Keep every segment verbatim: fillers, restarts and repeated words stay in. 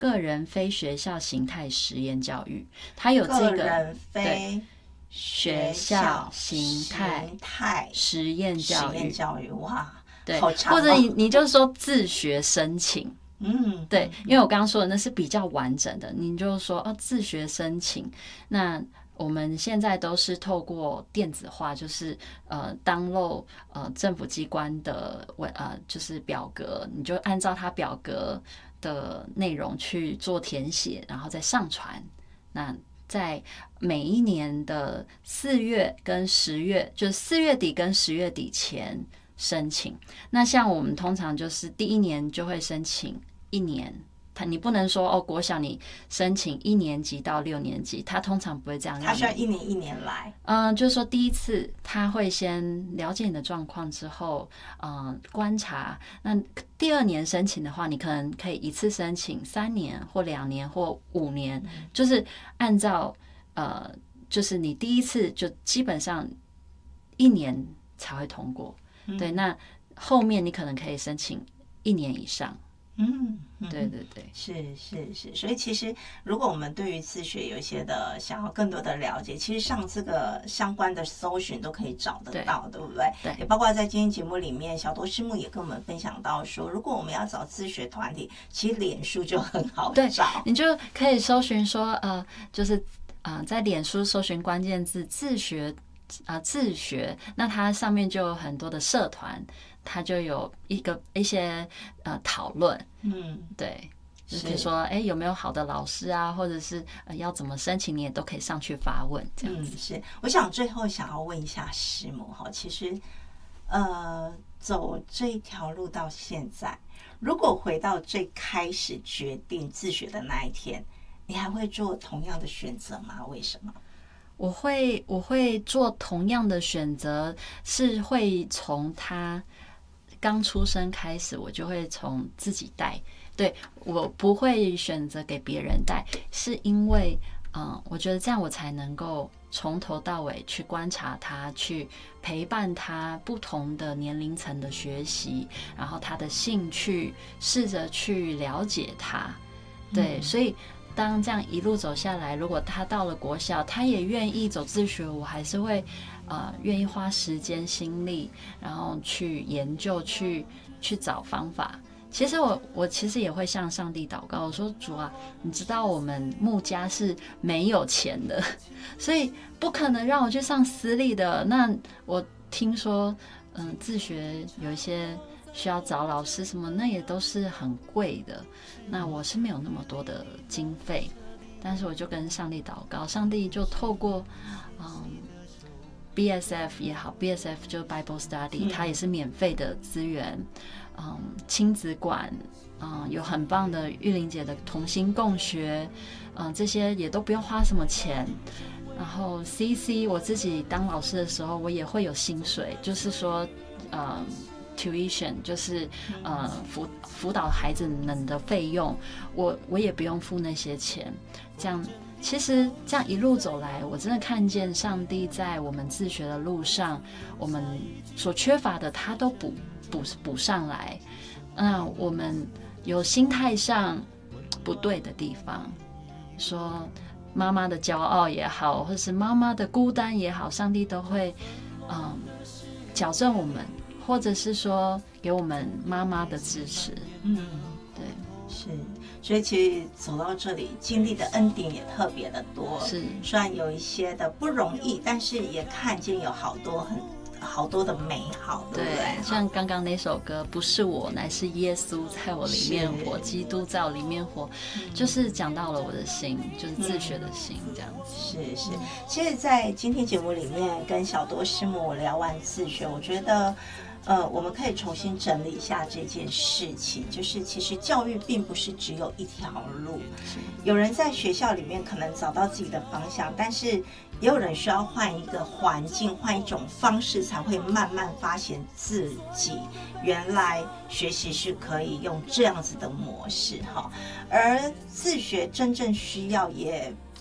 个人非学校形态实验教育，它有这个个人非学校形态实验教育， 实验教育，哇， 对， 好长哦， 或者你你就说自学申请。 嗯， 对，因为我刚刚说的那是比较完整的，你就说哦，自学申请，那我们现在都是透过电子化，就是呃 download 呃政府机关的文呃就是表格，你就按照它表格的内容去做填写，然后再上传。那在每一年的四月跟十月，就是四月底跟十月底前申请。那像我们通常就是第一年就会申请一年，他你不能说哦，国小你申请一年级到六年级，他通常不会这样让你， 他需要一年一年来。 嗯，就是说第一次他会先了解你的状况之后，嗯，观察。那第二年申请的话，你可能可以一次申请三年或两年或五年，嗯、就是按照呃，就是你第一次就基本上一年才会通过。嗯、对，那后面你可能可以申请一年以上。 嗯， 对对对， 是是是，所以其实如果我们对于自学有一些的想要更多的了解，其实上这个相关的搜寻都可以找得到， 对, 对不对？ 对， 也包括在今天节目里面，小多师母也跟我们分享到说，如果我们要找自学团体，其实脸书就很好找， 你就可以搜寻说，呃，就是呃，在脸书搜寻关键字自学啊、呃，自学，那它上面就有很多的社团。他就有一个一些呃讨论，嗯，对，就是说，哎，有没有好的老师啊，或者是、呃、要怎么申请，你也都可以上去发问，这样子。 嗯、是，我想最后想要问一下师母哈，其实呃，走这一条路到现在，如果回到最开始决定自学的那一天，你还会做同样的选择吗？为什么？ 我会我会做同样的选择，是会从他刚出生开始，我就会从自己带，对，我不会选择给别人带，是因为，嗯，我觉得这样我才能够从头到尾去观察他，去陪伴他不同的年龄层的学习，然后他的兴趣，试着去了解他，对，嗯、所以当这样一路走下来，如果他到了国小，他也愿意走自学，我还是会。呃，愿意花时间心力，然后去研究，去去找方法。其实我我其实也会向上帝祷告，我说主啊，你知道我们牧家是没有钱的，所以不可能让我去上私立的。那我听说，嗯、呃，自学有一些需要找老师什么，那也都是很贵的。那我是没有那么多的经费，但是我就跟上帝祷告，上帝就透过嗯。B S F 也好 ，B S F 就是 Bible Study，、嗯、它也是免费的资源。嗯，亲子馆，嗯，有很棒的玉玲姐的同心共学，嗯，这些也都不用花什么钱。然后 C C 我自己当老师的时候，我也会有薪水，就是说，嗯 ，tuition 就是呃辅辅导孩子们的费用，我我也不用付那些钱，这样。其实这样一路走来，我真的看见上帝在我们自学的路上，我们所缺乏的他都补补补上来。那我们有心态上不对的地方，说妈妈的骄傲也好，或是妈妈的孤单也好，上帝都会嗯矫正我们，或者是说给我们妈妈的支持。嗯，对， 是。所以其实走到这里，经历的恩典也特别的多。 是， 虽然有一些的不容易，但是也看见有好多很好多的美好，对不对？ 对，像刚刚那首歌，不是我，乃是耶稣在我里面活，基督在我里面活，就是讲到了我的心，就是自学的心，这样子。 是是，其实，在今天节目里面跟小多师母聊完自学，我觉得。呃，我们可以重新整理一下这件事情，就是其实教育并不是只有一条路，有人在学校里面可能找到自己的方向，但是也有人需要换一个环境，换一种方式，才会慢慢发现自己原来学习是可以用这样子的模式哈。而自学真正需要也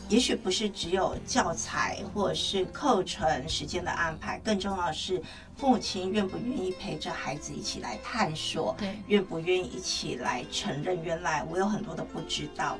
也许不是只有教材或者是课程时间的安排，更重要的是父母亲愿不愿意陪着孩子一起来探索， 对， 愿不愿意一起来承认原来我有很多的不知道，